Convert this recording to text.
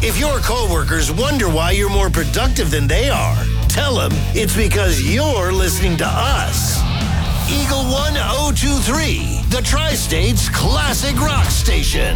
If your coworkers wonder why you're more productive than they are, tell them it's because you're listening to us. Eagle 1023, the Tri-State's classic rock station.